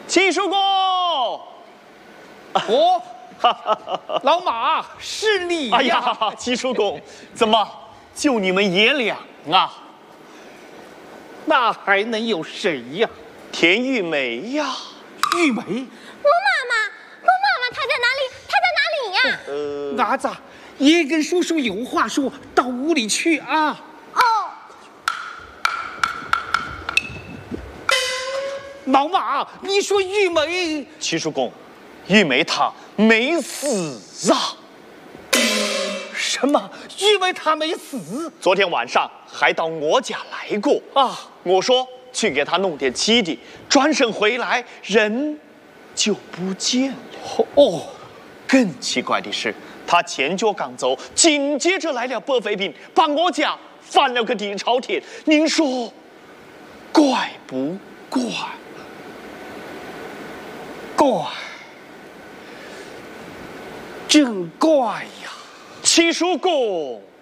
齐叔公， 哦，老马是你呀！ 哎呀，齐叔公，怎么就你们爷俩啊？ 那还能有谁呀？ 田玉梅呀， 玉梅， 我妈妈她在哪里？她在哪里呀？ 伢子，爷跟叔叔有话说，到屋里去啊。 哦， 老马，你说玉梅？ 齐叔公，玉梅她没死啊！ 什么？玉梅她没死？ 昨天晚上还到我家来过啊！ 我说去给她弄点吃的，转身回来人就不见了。 哦， 更奇怪的是，她前脚刚走，紧接着来了白肺病，把我家翻了个底朝天。您说怪不怪？ 怪，真怪呀！ 齐叔公，